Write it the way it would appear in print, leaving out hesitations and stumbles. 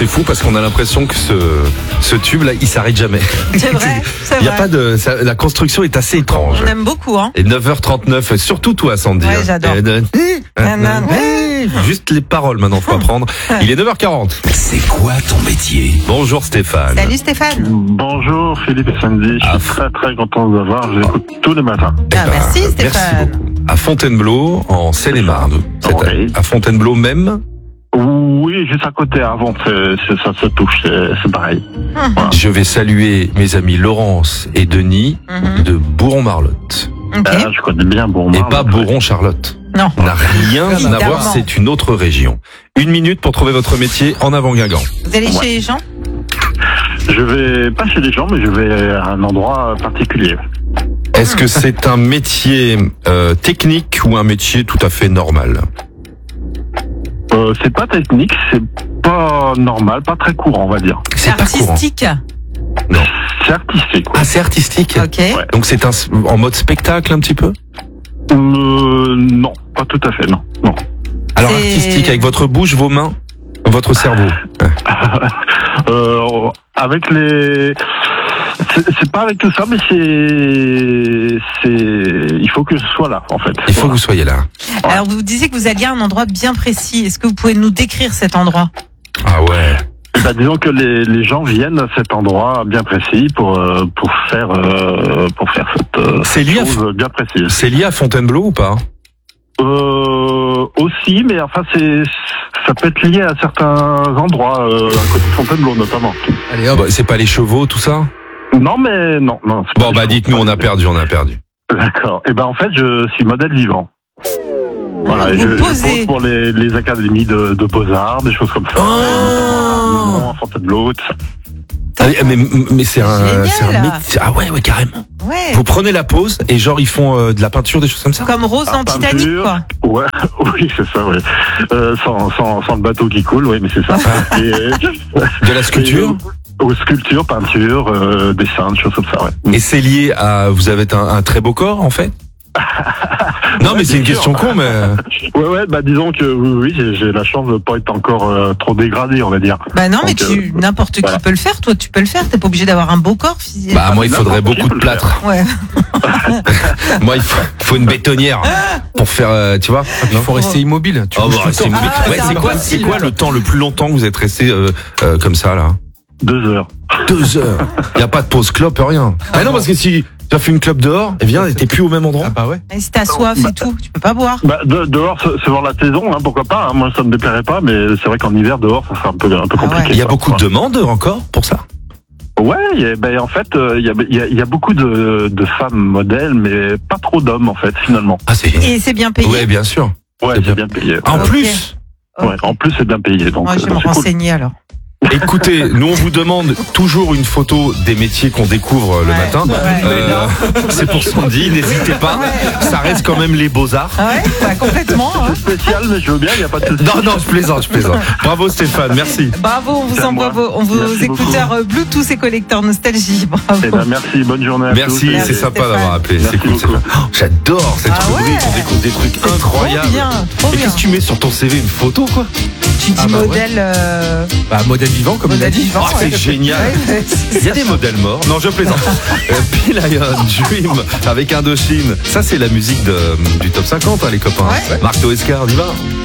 c'est fou parce qu'on a l'impression que ce tube là, il s'arrête jamais. C'est vrai, c'est Il y a vrai. pas la construction est assez étrange. On aime beaucoup, hein. Et 9h39, surtout toi Sandy. Ouais, j'adore. Juste les paroles maintenant, faut apprendre. Il est 9h40. C'est quoi ton métier? Bonjour Stéphane. Salut Stéphane. Bonjour Philippe et Sandy, je suis très content de vous avoir, je vous écoute tous les matins. Ah, merci Merci Stéphane. beaucoup. À Fontainebleau, en Seine-et-Marne. Oui. À Fontainebleau même. Oui, juste à côté, avant, ça se touche, c'est pareil. Je vais saluer mes amis Laurence et Denis de Bourron-Marlotte. Ok. Je connais bien Bourron. Et pas Bourron-Charlotte. Non. N'a rien à Évidemment. voir, c'est une autre région. 1 minute pour trouver votre métier en avant Guingamp. Vous allez chez les gens? Je vais pas chez les gens, mais je vais à un endroit particulier. Est-ce que c'est un métier technique ou un métier tout à fait normal? C'est pas technique, c'est pas normal, pas très courant, on va dire. C'est pas courant. Artistique. Non. C'est artistique. Ah, c'est artistique. Ok. Ouais. Donc c'est en mode spectacle un petit peu? Non, pas tout à fait, non. Alors C'est- artistique avec votre bouche, vos mains, votre cerveau. Avec les... C'est pas avec tout ça, mais il faut que je sois là, en fait. Il faut que vous soyez là. Alors vous disiez que vous alliez à un endroit bien précis. Est-ce que vous pouvez nous décrire cet endroit? Ah ouais. Disons que les gens viennent à cet endroit bien précis pour faire C'est lié à cette chose bien précise. C'est lié à Fontainebleau ou pas? Aussi, mais enfin ça peut être lié à certains endroits, à côté de Fontainebleau notamment. Allez hop. C'est pas les chevaux, tout ça? Non, mais non. c'est Bon pas bah les dites-nous, on a perdu. D'accord. Et ben en fait, je suis modèle vivant. Voilà, et Vous je posez. pose pour les académies de beaux-arts, des choses comme ça. Oh. À Fontainebleau, tout ça. Mais c'est un Génial. métier. Ah ouais, carrément. Ouais. Vous prenez la pause et genre ils font de la peinture, des choses comme ça? Comme Rose dans Titanic, Peinture. quoi. Ouais, oui, c'est ça, ouais. Sans le bateau qui coule, oui, mais c'est ça. De la sculpture? Sculpture, peinture, dessin, des choses comme ça, ouais. Et c'est lié à... Vous avez un très beau corps, en fait? Non, mais c'est une bien question sûr. con, mais... Ouais, disons que oui, j'ai la chance de pas être encore trop dégradé, on va dire. Bah non, mais Donc, n'importe qui voilà. peut le faire. Toi, tu peux le faire. T'es pas obligé d'avoir un beau corps physique. Bah, moi, il faudrait n'importe qui beaucoup de peut le faire. plâtre. Ouais. Moi, il faut une bétonnière pour faire, tu vois? Il faut rester immobile. Tu bouges tout le temps. Ouais, c'est c'est quoi impossible. le temps le plus longtemps que vous êtes resté comme ça, là? 2 heures. 2 heures. Il y a pas de pause clope, rien. Ah non, parce que si tu as fait une clope dehors, eh bien, t'es plus au même endroit. Ah bah ouais. Et si t'as soif et tout, tu peux pas boire. Dehors, selon la saison, hein, pourquoi pas. Hein, moi, ça me déplairait pas, mais c'est vrai qu'en hiver, dehors, ça sera un peu compliqué. Il y a quoi. beaucoup de demandes encore pour ça? Ouais, en fait, il y a beaucoup de femmes modèles, mais pas trop d'hommes, en fait, finalement. Ah, c'est... Et c'est bien payé. Ouais, bien sûr. Ouais, C'est c'est bien payé. En Ok. plus, Ouais, en plus, c'est bien payé. Donc, Moi, je vais me c'est cool. renseigner alors. écoutez, nous on vous demande toujours une photo des métiers qu'on découvre le Ouais. matin. Ouais. C'est pour Sandy, n'hésitez pas. Ça reste quand même les beaux-arts. Ah ouais, bah, complètement. Hein. C'est spécial, mais je veux bien, il n'y a pas de souci. Non, je plaisante. Bravo Stéphane, merci. Bravo, on vous C'est à envoie moi. vos Merci écouteurs Bluetooth et collecteurs Nostalgie. Bravo. Eh ben, merci, bonne journée à Merci, tous. c'est sympa Stéphane. d'avoir appelé. Merci C'est cool, beaucoup. Stéphane. Oh, j'adore cette Ah rubrique, ouais. on découvre des trucs C'est incroyables. Trop bien, trop Et bien. qu'est-ce que tu mets sur ton CV, une photo quoi? Tu dis Ah bah ouais. modèle. Bah, modèle vivant, comme il a Modèle dit. vivant. Oh, c'est ouais. génial. Ouais, c'est Il y a ça. des modèles morts. Non, je plaisante. P-Lion, Dream, avec Indochine. Ça, c'est la musique du top 50, hein, les copains. Ouais. Marc Toescar, on y va.